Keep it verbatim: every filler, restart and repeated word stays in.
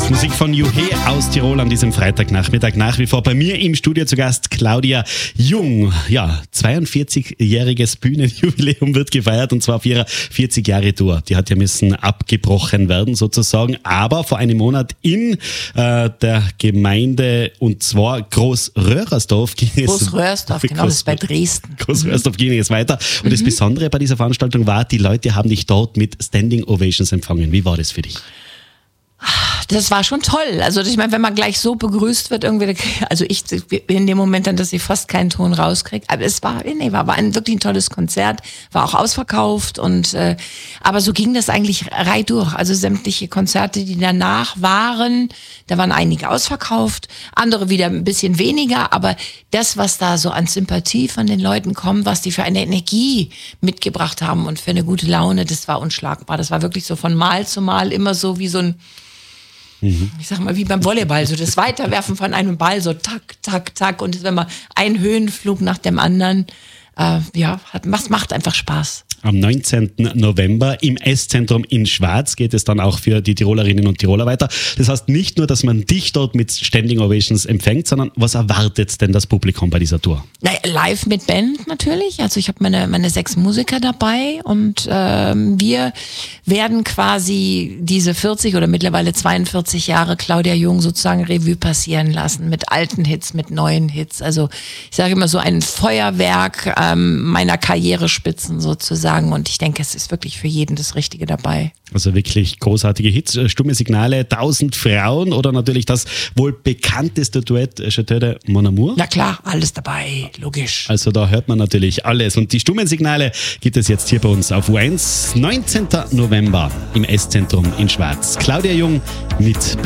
Musik von Juhe aus Tirol an diesem Freitagnachmittag. Nach wie vor bei mir im Studio zu Gast Claudia Jung. Ja, zweiundvierzigjähriges Bühnenjubiläum wird gefeiert und zwar auf ihrer vierzig Jahre Tour. Die hat ja müssen abgebrochen werden sozusagen, aber vor einem Monat in äh, der Gemeinde und zwar Großröhrersdorf ging es. Großröhrersdorf, genau, das ist bei Dresden. Großröhrersdorf ging es weiter. Und mhm. das Besondere bei dieser Veranstaltung war, die Leute haben dich dort mit Standing Ovations empfangen. Wie war das für dich? Das war schon toll. Also ich meine, wenn man gleich so begrüßt wird, irgendwie, also ich bin in dem Moment dann, dass ich fast keinen Ton rauskriege. Aber es war, nee, war, war ein wirklich ein tolles Konzert, war auch ausverkauft und äh, aber so ging das eigentlich rei durch. Also sämtliche Konzerte, die danach waren, da waren einige ausverkauft, andere wieder ein bisschen weniger. Aber das, was da so an Sympathie von den Leuten kommt, was die für eine Energie mitgebracht haben und für eine gute Laune, das war unschlagbar. Das war wirklich so von Mal zu Mal immer so wie so ein Mhm. Ich sag mal, wie beim Volleyball, so das Weiterwerfen von einem Ball, so tak, tak, tak. Und wenn man ein Höhenflug nach dem anderen, äh, ja, hat, macht, macht einfach Spaß. Am neunzehnten November im Esszentrum in Schwaz geht es dann auch für die Tirolerinnen und Tiroler weiter. Das heißt nicht nur, dass man dich dort mit Standing Ovations empfängt, sondern was erwartet denn das Publikum bei dieser Tour? Naja, live mit Band natürlich. Also ich habe meine, meine sechs Musiker dabei und ähm, wir werden quasi diese vierzig oder mittlerweile zweiundvierzig Jahre Claudia Jung sozusagen Revue passieren lassen mit alten Hits, mit neuen Hits. Also ich sage immer so ein Feuerwerk ähm, meiner Karrierespitzen sozusagen. Und ich denke, es ist wirklich für jeden das Richtige dabei. Also wirklich großartige Hits, stumme Signale, tausend Frauen oder natürlich das wohl bekannteste Duett, Je t'aime, mon amour. Na klar, alles dabei, logisch. Also da hört man natürlich alles. Und die stummen Signale gibt es jetzt hier bei uns auf U eins. neunzehnten November im Esszentrum in Schwaz. Claudia Jung mit